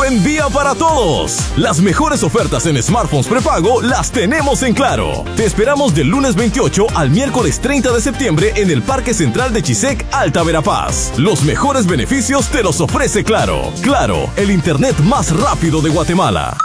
buen día para todos. Las mejores ofertas en smartphones prepago las tenemos en Claro. Te esperamos del lunes 28 al miércoles 30 de septiembre en el Parque Central de Chisec, Alta Verapaz. Los mejores beneficios te los ofrece Claro. Claro, el internet más rápido de Guatemala.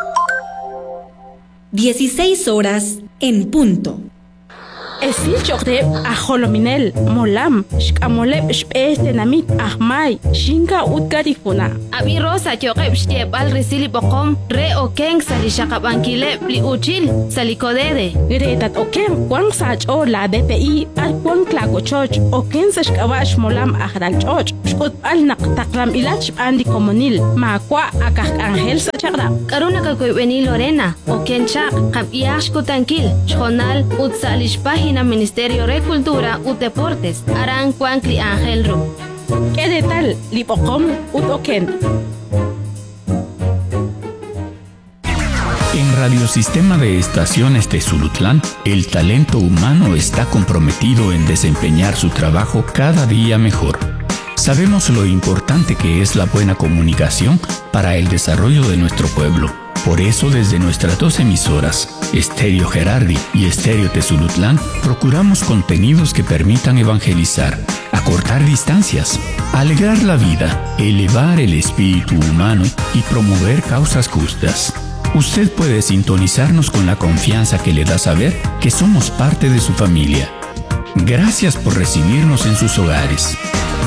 16 horas en punto. Esil chokde ajolominel molam shkamoleb shpetenamit ahmay shinka utgarifuna. Abi rosa chokeb shtebal risili bokom re okeng sali shakabankile li uchil sali kodede. Gretat okeng kwang sach o la DPI al kwang klago choch okeng sa shkawash molam ahral choch shkot al naqtakram ilach andi komonil ma kwa akak angel sa chakra. Karuna kakoybeni Lorena okeng chak kam iash kutankil shonal utsalishpahi na Ministerio de Cultura y Deportes, Aran Cuancli Ángel Ru. ¿Qué de tal? Lipocom Utoken. En Radiosistema de Estaciones de Xulutlán, el talento humano está comprometido en desempeñar su trabajo cada día mejor. Sabemos lo importante que es la buena comunicación para el desarrollo de nuestro pueblo. Por eso, desde nuestras dos emisoras, Estéreo Gerardi y Estéreo Tezulutlán, procuramos contenidos que permitan evangelizar, acortar distancias, alegrar la vida, elevar el espíritu humano y promover causas justas. Usted puede sintonizarnos con la confianza que le da saber que somos parte de su familia. Gracias por recibirnos en sus hogares.